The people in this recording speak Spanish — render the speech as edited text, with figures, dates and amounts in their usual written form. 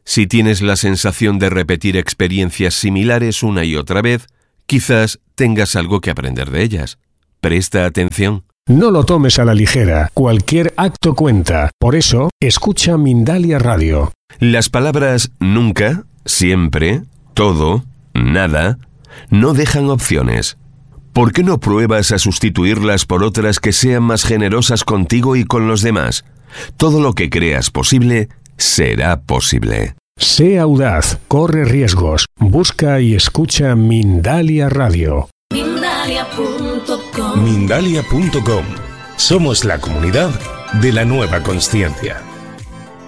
Si tienes la sensación de repetir experiencias similares una y otra vez, quizás tengas algo que aprender de ellas. Presta atención. No lo tomes a la ligera. Cualquier acto cuenta. Por eso, escucha Mindalia Radio. Las palabras nunca, siempre, todo, nada, no dejan opciones. ¿Por qué no pruebas a sustituirlas por otras que sean más generosas contigo y con los demás? Todo lo que creas posible, será posible. Sé audaz, corre riesgos, busca y escucha Mindalia Radio. Mindalia.com. Somos la comunidad de la nueva consciencia.